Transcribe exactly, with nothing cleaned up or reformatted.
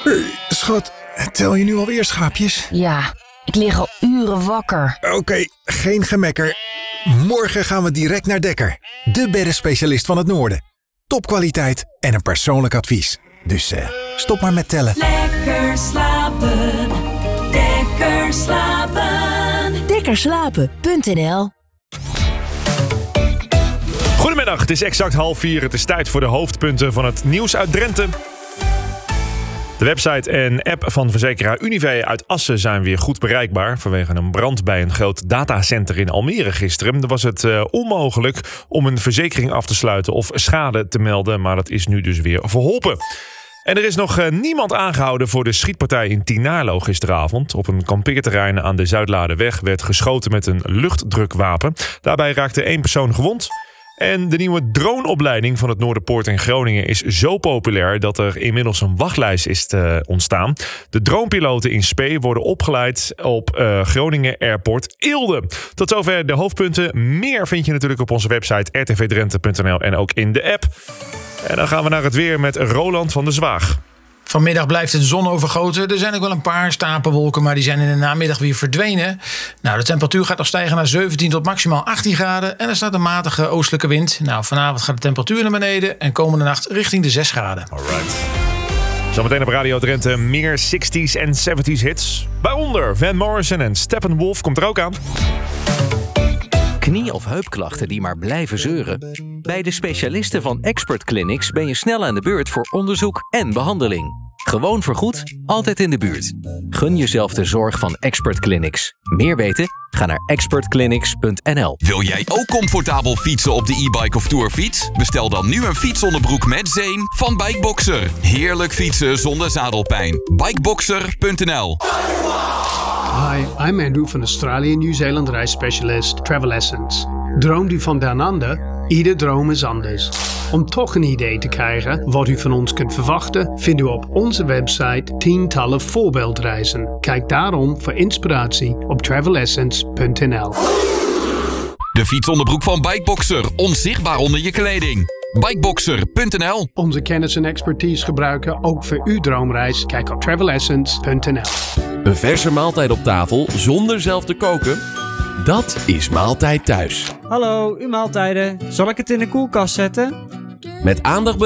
Hey, schat, tel je nu alweer schaapjes? Ja, ik lig al uren wakker. Oké, okay, geen gemekker. Morgen gaan we direct naar Dekker. De beddenspecialist van het Noorden. Topkwaliteit en een persoonlijk advies. Dus uh, stop maar met tellen. Lekker slapen. Lekker slapen. Dekkerslapen punt n l. Goedemiddag, het is exact half vier. Het is tijd voor de hoofdpunten van het nieuws uit Drenthe. De website en app van verzekeraar Unive uit Assen zijn weer goed bereikbaar. Vanwege een brand bij een groot datacenter in Almere gisteren. Dan was het uh, onmogelijk om een verzekering af te sluiten of schade te melden. Maar dat is nu dus weer verholpen. En er is nog uh, niemand aangehouden voor de schietpartij in Tienaarlo gisteravond. Op een kampeerterrein aan de Zuidlaarderweg werd geschoten met een luchtdrukwapen. Daarbij raakte één persoon gewond. En de nieuwe droneopleiding van het Noorderpoort in Groningen is zo populair dat er inmiddels een wachtlijst is uh, ontstaan. De dronepiloten in Spee worden opgeleid op uh, Groningen Airport Eelde. Tot zover de hoofdpunten. Meer vind je natuurlijk op onze website r t v drenthe punt n l en ook in de app. En dan gaan we naar het weer met Roland van der Zwaag. Vanmiddag blijft het zon overgoten. Er zijn ook wel een paar stapelwolken, maar die zijn in de namiddag weer verdwenen. Nou, de temperatuur gaat nog stijgen naar zeventien tot maximaal achttien graden. En er staat een matige oostelijke wind. Nou, vanavond gaat de temperatuur naar beneden en komende nacht richting de zes graden. Alright. Zometeen op Radio Drenthe meer zestig's en zeventig's hits. Waaronder Van Morrison en Steppenwolf komt er ook aan. Knie- of heupklachten die maar blijven zeuren? Bij de specialisten van Expert Clinics ben je snel aan de beurt voor onderzoek en behandeling. Gewoon vergoed, altijd in de buurt. Gun jezelf de zorg van Expert Clinics. Meer weten? Ga naar expert clinics punt n l. Wil jij ook comfortabel fietsen op de e-bike of tourfiets? Bestel dan nu een fietsonderbroek met zeem van Bikeboxer. Heerlijk fietsen zonder zadelpijn. bikeboxer punt n l. Hi, I'm Andrew van Australië Nieuw-Zeeland reisspecialist Travel Essence. Droomt u van down under? Ieder droom is anders. Om toch een idee te krijgen wat u van ons kunt verwachten, vindt u op onze website tientallen voorbeeldreizen. Kijk daarom voor inspiratie op travel essence punt n l. De fietsonderbroek van Bikeboxer, onzichtbaar onder je kleding. bikeboxer punt n l. Onze kennis en expertise gebruiken ook voor uw droomreis. Kijk op travel essence punt n l. Een verse maaltijd op tafel zonder zelf te koken? Dat is Maaltijd Thuis. Hallo, uw maaltijden. Zal ik het in de koelkast zetten? Met aandacht